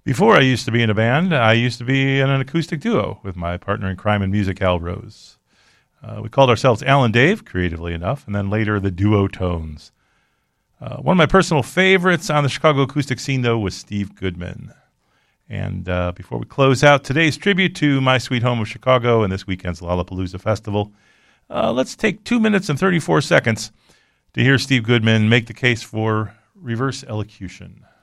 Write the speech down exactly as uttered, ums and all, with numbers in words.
Before I used to be in a band, I used to be in an acoustic duo with my partner in crime and music, Al Rose. Uh, we called ourselves Al and Dave, creatively enough, and then later the Duo Tones. Uh, one of my personal favorites on the Chicago acoustic scene, though, was Steve Goodman. And uh, before we close out today's tribute to my sweet home of Chicago and this weekend's Lollapalooza Festival, uh, let's take two minutes and thirty-four seconds to hear Steve Goodman make the case for reverse elocution.